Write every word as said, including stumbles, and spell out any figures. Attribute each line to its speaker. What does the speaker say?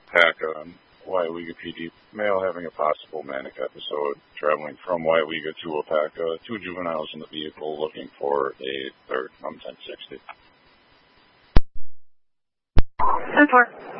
Speaker 1: Wapaka and Waiwega P D. Male having a possible manic episode, traveling from Waiwega to Wapaka. Two juveniles in the vehicle looking for a third from ten sixty.
Speaker 2: ten four.